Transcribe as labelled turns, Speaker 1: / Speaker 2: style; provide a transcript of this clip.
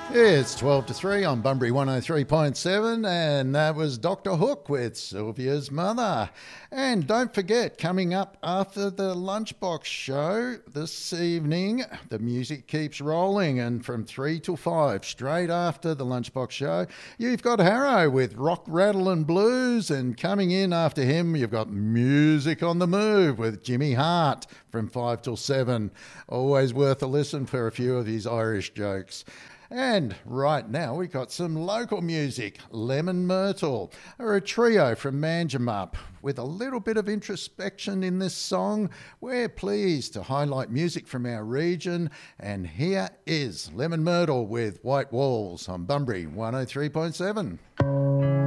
Speaker 1: It's 12 to 3 on Bunbury 103.7, and that was Dr. Hook with Sylvia's Mother. And don't forget, coming up after the Lunchbox show this evening, the music keeps rolling, and from 3 till 5, straight after the Lunchbox show, you've got Harrow with Rock, Rattle and Blues, and coming in after him, you've got Music on the Move with Jimmy Hart from 5 till 7. Always worth a listen for a few of his Irish jokes. And right now we've got some local music. Lemon Myrtle are a trio from Manjimup with a little bit of introspection in this song. We're pleased to highlight music from our region, and here is Lemon Myrtle with White Walls on Bunbury 103.7.